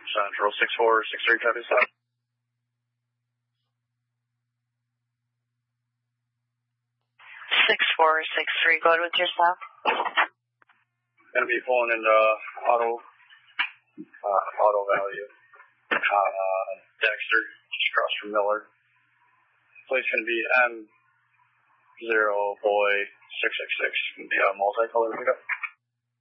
Central 6463, copy stop. 6463, go ahead with your stop. Going to be pulling into auto value. Dexter, just across from Miller. Plate's going to be M0 boy 666. Going to be a multicolor pickup.